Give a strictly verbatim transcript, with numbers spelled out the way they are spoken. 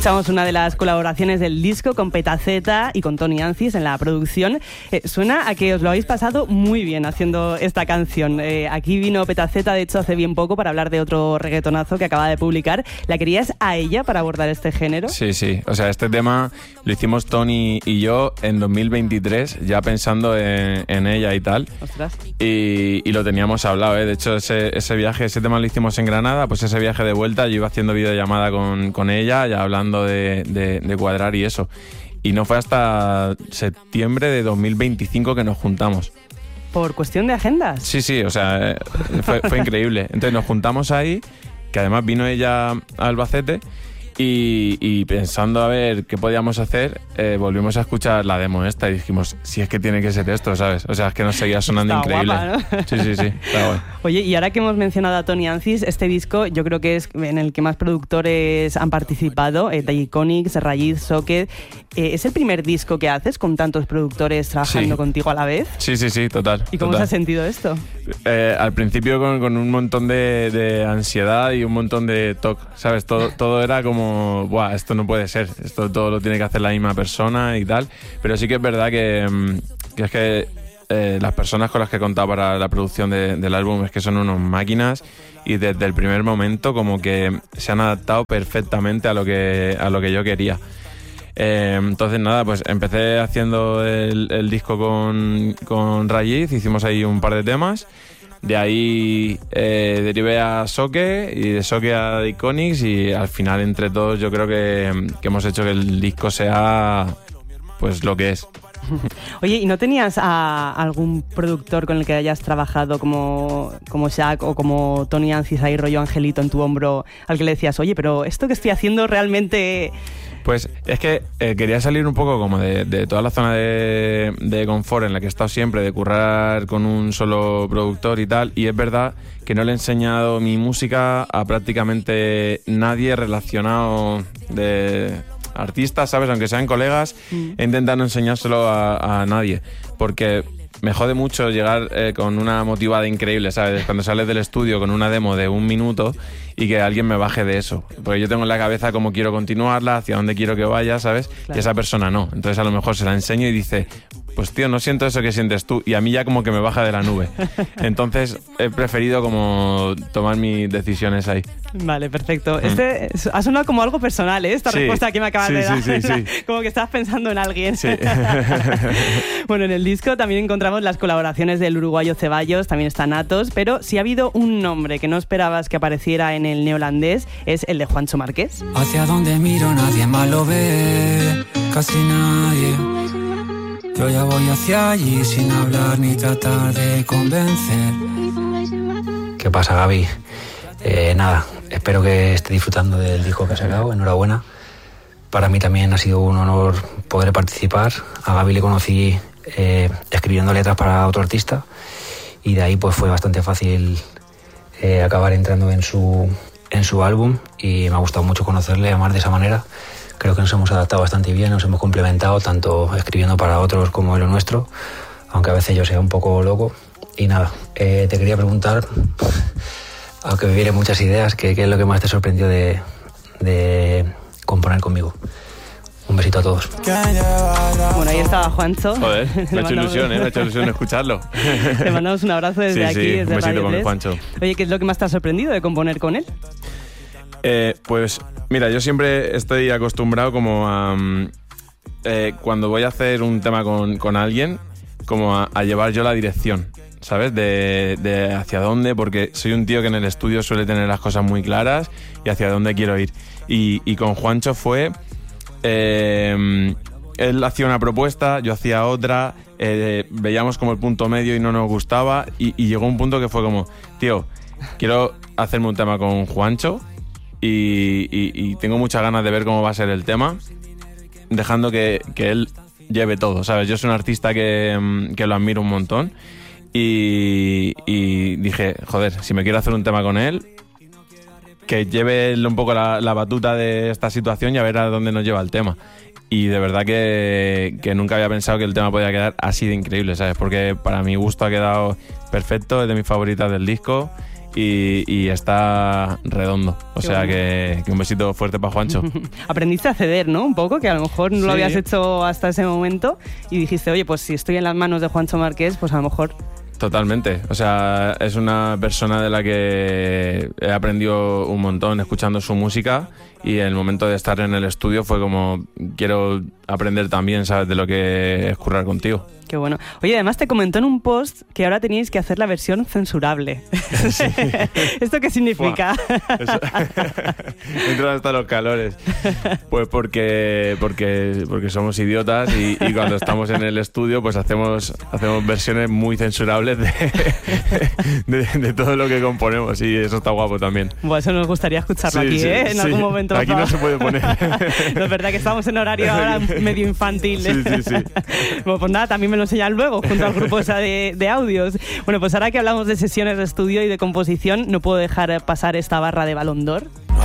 Escuchamos una de las colaboraciones del disco con Petaceta y con Tony Ancis en la producción. Eh, suena a que os lo habéis pasado muy bien haciendo esta canción. Eh, aquí vino Petaceta, de hecho, hace bien poco para hablar de otro reggaetonazo que acaba de publicar. ¿La querías a ella para abordar este género? Sí, sí. O sea, este tema lo hicimos Tony y yo en dos mil veintitrés, ya pensando en, en ella y tal. Ostras. Y, y lo teníamos hablado, ¿eh? De hecho, ese, ese viaje, ese tema lo hicimos en Granada, pues ese viaje de vuelta yo iba haciendo videollamada con, con ella, ya hablando De, de, de cuadrar y eso. Y no fue hasta septiembre de dos mil veinticinco que nos juntamos. ¿Por cuestión de agendas? Sí, sí, o sea, fue, fue increíble. Entonces nos juntamos ahí, que además vino ella a Albacete, y, y pensando a ver qué podíamos hacer, eh, volvimos a escuchar la demo esta y dijimos, si es que tiene que ser esto, ¿sabes? O sea, es que nos seguía sonando está increíble. Guapa, ¿no? Sí, sí, sí, está guay. Oye, y ahora que hemos mencionado a Tony Ancis, este disco yo creo que es en el que más productores han participado, eh, Dayconics, Rayiz, Socket. Eh, ¿Es el primer disco que haces con tantos productores trabajando Sí. contigo a la vez? Sí, sí, sí, total. ¿Y cómo total. se ha sentido esto? Eh, al principio con, con un montón de, de ansiedad y un montón de toque, ¿sabes? Todo, todo era como, buah, esto no puede ser, esto todo lo tiene que hacer la misma persona y tal. Pero sí que es verdad que, que es que eh, las personas con las que he contado para la producción de, del álbum es que son unos máquinas y desde el primer momento como que se han adaptado perfectamente a lo que, a lo que yo quería. Eh, entonces nada, pues empecé haciendo el, el disco con, con Rayiz, hicimos ahí un par de temas, de ahí eh, derivé a Soque y de Soque a Dayconics y al final entre todos yo creo que, que hemos hecho que el disco sea pues lo que es. Oye, ¿y no tenías a algún productor con el que hayas trabajado como, como Shaq o como Tony Ancis ahí rollo Angelito en tu hombro al que le decías, oye, pero esto que estoy haciendo realmente... Pues es que eh, quería salir un poco como de, de toda la zona de, de confort en la que he estado siempre, de currar con un solo productor y tal, y es verdad que no le he enseñado mi música a prácticamente nadie relacionado de artistas, ¿sabes? Aunque sean colegas, mm. he intentado enseñárselo a, a nadie, porque me jode mucho llegar eh, con una motivada increíble, ¿sabes? Cuando sales del estudio con una demo de un minuto y que alguien me baje de eso. Porque yo tengo en la cabeza cómo quiero continuarla, hacia dónde quiero que vaya, ¿sabes? Claro. Y esa persona no. Entonces a lo mejor se la enseño y dice, pues tío, no siento eso que sientes tú. Y a mí ya como que me baja de la nube. Entonces he preferido como tomar mis decisiones ahí. Vale, perfecto. Mm. Este ha sonado como algo personal, ¿eh? Esta sí, respuesta que me acabas sí, de dar. Sí, sí, sí. Como que estás pensando en alguien. Sí. Bueno, en el disco también encontramos las colaboraciones del uruguayo Ceballos, también está Natos, pero si ha habido un nombre que no esperabas que apareciera en el neolandés, es el de Juancho Márquez. Hacia donde miro nadie más lo ve, casi nadie. Yo ya voy hacia allí sin hablar ni tratar de convencer. ¿Qué pasa, Gaby? Eh, nada, espero que esté disfrutando del disco que ha sacado, enhorabuena. Para mí también ha sido un honor poder participar. A Gaby le conocí eh, escribiendo letras para otro artista y de ahí pues fue bastante fácil eh, acabar entrando en su, en su álbum y me ha gustado mucho conocerle, amar de esa manera. Creo que nos hemos adaptado bastante bien, nos hemos complementado tanto escribiendo para otros como en lo nuestro, aunque a veces yo sea un poco loco. Y nada, eh, te quería preguntar, aunque me vienen muchas ideas, ¿qué, qué es lo que más te sorprendió de, de componer conmigo? Un besito a todos. Bueno, ahí estaba Juancho. Joder, me ha hecho ilusión, ¿eh? Me ha hecho ilusión escucharlo. Te mandamos un abrazo desde sí, aquí, sí, desde un besito Radio con tres. Juancho. Oye, ¿qué es lo que más te ha sorprendido de componer con él? Eh, pues mira, yo siempre estoy acostumbrado como a... Eh, cuando voy a hacer un tema con, con alguien, como a, a llevar yo la dirección, ¿sabes? De, de hacia dónde, porque soy un tío que en el estudio suele tener las cosas muy claras y hacia dónde quiero ir. Y, y con Juancho fue... Eh, él hacía una propuesta, yo hacía otra, eh, veíamos como el punto medio y no nos gustaba y, y llegó un punto que fue como, tío, quiero hacerme un tema con Juancho y, y, y tengo muchas ganas de ver cómo va a ser el tema, dejando que, que él lleve todo, ¿sabes? Yo soy un artista que, que lo admiro un montón y, y dije, joder, si me quiero hacer un tema con él, que lleve un poco la, la batuta de esta situación y a ver a dónde nos lleva el tema. Y de verdad que, que nunca había pensado que el tema podía quedar así de increíble, ¿sabes? Porque para mi gusto ha quedado perfecto, es de mis favoritas del disco y, y está redondo. O Qué sea bueno. que, que un besito fuerte para Juancho. Aprendiste a ceder, ¿no? Un poco, que a lo mejor no Sí. lo habías hecho hasta ese momento y dijiste, oye, pues si estoy en las manos de Juancho Márquez, pues a lo mejor... Totalmente. O sea, es una persona de la que he aprendido un montón escuchando su música y el momento de estar en el estudio fue como, quiero aprender también, ¿sabes?, de lo que es currar contigo. Qué bueno. Oye, además te comentó en un post que ahora teníais que hacer la versión censurable. Sí. ¿Esto qué significa? Eso- Entran hasta los calores. Pues porque, porque, porque somos idiotas y, y cuando estamos en el estudio pues hacemos, hacemos versiones muy censurables de, de, de todo lo que componemos y eso está guapo también. Bueno, eso nos gustaría escucharlo Sí, aquí, sí, ¿eh? En sí. algún momento. Aquí no se puede poner. No, es verdad que estamos en horario ahora medio infantil. Sí, sí, sí. Bueno, pues nada, también me lo enseñan luego, junto al grupo esa de, de audios. Bueno, pues ahora que hablamos de sesiones de estudio y de composición, no puedo dejar pasar esta barra de Ballon d'Or.